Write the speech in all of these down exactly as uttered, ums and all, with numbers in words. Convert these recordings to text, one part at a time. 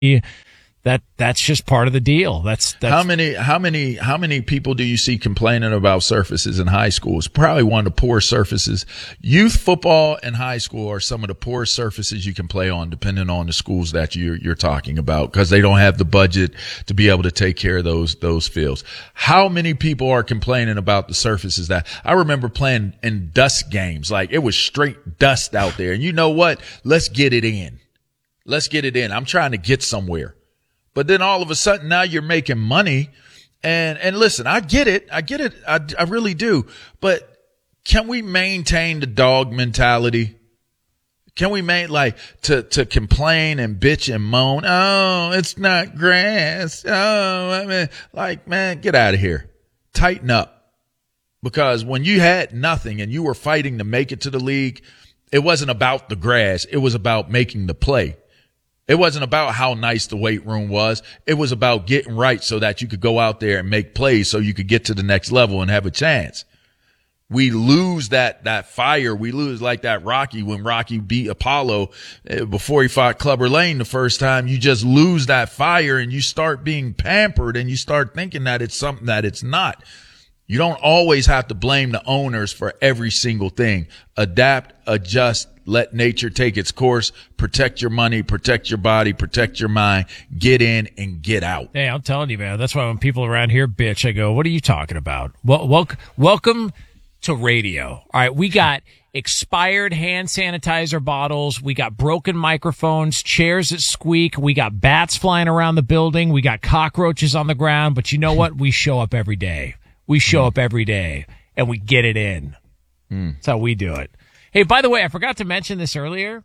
That that's just part of the deal. That's, that's how many how many how many people do you see complaining about surfaces in high school? It's probably one of the poorest surfaces. Youth football and high school are some of the poorest surfaces you can play on, depending on the schools that you're you're talking about, because they don't have the budget to be able to take care of those those fields. How many people are complaining about the surfaces that I remember playing in dust games? Like, it was straight dust out there. And you know what? Let's get it in. Let's get it in. I'm trying to get somewhere. But then all of a sudden now you're making money. And, and listen, I get it. I get it. I, I really do. But can we maintain the dog mentality? Can we make like to, to complain and bitch and moan? Oh, it's not grass. Oh, I mean, like, man, get out of here. Tighten up. Because when you had nothing and you were fighting to make it to the league, it wasn't about the grass. It was about making the play. It wasn't about how nice the weight room was. It was about getting right so that you could go out there and make plays so you could get to the next level and have a chance. We lose that, that fire. We lose like that Rocky when Rocky beat Apollo before he fought Clubber Lang the first time. You just lose that fire and you start being pampered and you start thinking that it's something that it's not. You don't always have to blame the owners for every single thing. Adapt, adjust, let nature take its course, protect your money, protect your body, protect your mind, get in and get out. Hey, I'm telling you, man, that's why when people around here bitch, I go, what are you talking about? Well, wel- welcome to radio. All right, we got expired hand sanitizer bottles. We got broken microphones, chairs that squeak. We got bats flying around the building. We got cockroaches on the ground. But you know what? We show up every day. We show mm. up every day, and we get it in. Mm. That's how we do it. Hey, by the way, I forgot to mention this earlier.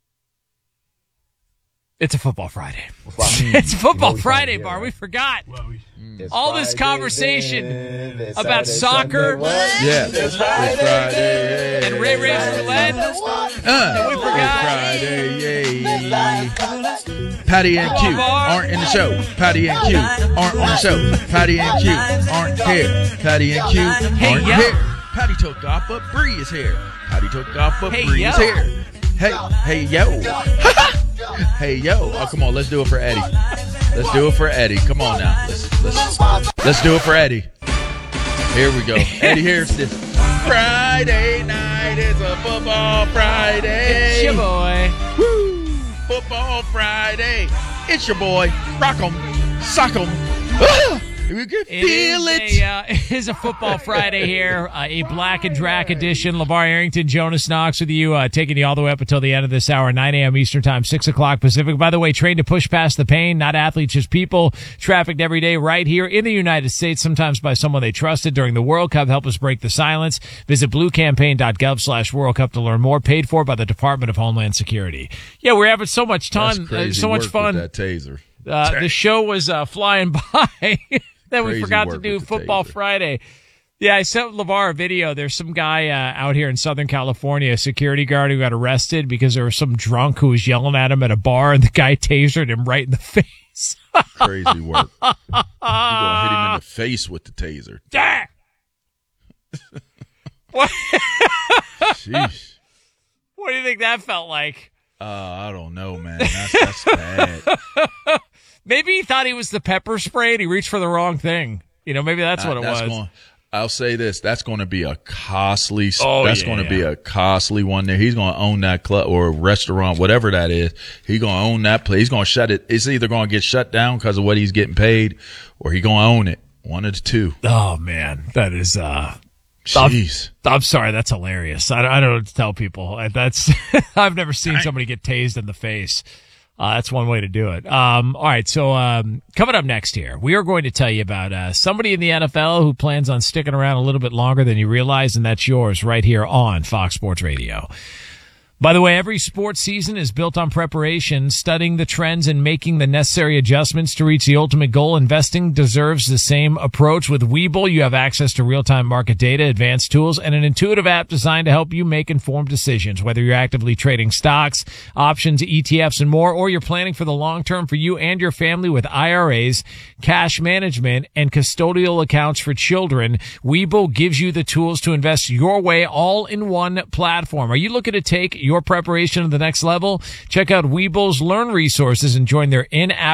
It's a Football Friday. It's a Football Friday, Bar. We forgot. Well, we, mm. All Friday, this conversation then, about Saturday, soccer. Sunday, yeah. It's Friday, Friday, and Ray Ray's Roulette. Uh, and we forgot. Friday, yay. Patty and Q aren't in the show. Patty and Q aren't on the show. Patty and Q aren't here. Patty and Q aren't hey, here. Patty took off, but Bree is here. Patty took off, but hey, Bree yo. is here. Hey, hey, yo. Hey, yo. Oh, come on. Let's do it for Eddie. Let's do it for Eddie. Come on now. Let's, let's, let's do it for Eddie. Here we go. Eddie, here's this. Friday night is a football Friday. It's your boy. Woo! Football Friday. It's your boy. Rock 'em. Sock 'em. Ah! We can feel it. It. Is a, uh, it is a Football Friday here, uh, a Black and Drac edition. LeVar Arrington, Jonas Knox with you, uh, taking you all the way up until the end of this hour, nine a.m. Eastern Time, six o'clock Pacific. By the way, trained to push past the pain, not athletes, just people, trafficked every day right here in the United States, sometimes by someone they trusted during the World Cup. Help us break the silence. Visit bluecampaign.gov slash World Cup to learn more. Paid for by the Department of Homeland Security. Yeah, we're having so much fun, uh, so much fun. With that taser. Uh, the show was uh, flying by. Then we Crazy forgot to do Football Friday. Yeah, I sent LeVar a video. There's some guy uh, out here in Southern California, a security guard who got arrested because there was some drunk who was yelling at him at a bar, and the guy tasered him right in the face. Crazy work. You're going to hit him in the face with the taser. Damn! What? Sheesh. What do you think that felt like? Uh, I don't know, man. That's, that's bad. Maybe he thought he was the pepper spray and he reached for the wrong thing. You know, maybe that's uh, what it that's was. Going, I'll say this. That's going to be a costly, oh, that's yeah, going to yeah. be a costly one there. He's going to own that club or restaurant, whatever that is. He's going to own that place. He's going to shut it. It's either going to get shut down because of what he's getting paid or he's going to own it. One of the two. Oh, man. That is, uh, jeez. I'm, I'm sorry. That's hilarious. I, I don't know what to tell people. That's, I've never seen somebody get tased in the face. Uh, that's one way to do it. Um, all right. So, um, coming up next here, we are going to tell you about, uh, somebody in the N F L who plans on sticking around a little bit longer than you realize. And that's yours right here on Fox Sports Radio. By the way, every sports season is built on preparation, studying the trends and making the necessary adjustments to reach the ultimate goal. Investing deserves the same approach. With Webull, you have access to real-time market data, advanced tools, and an intuitive app designed to help you make informed decisions. Whether you're actively trading stocks, options, E T Fs, and more, or you're planning for the long term for you and your family with I R As, cash management, and custodial accounts for children, Webull gives you the tools to invest your way all in one platform. Are you looking to take your your preparation to the next level? Check out Weeble's Learn resources and join their in-app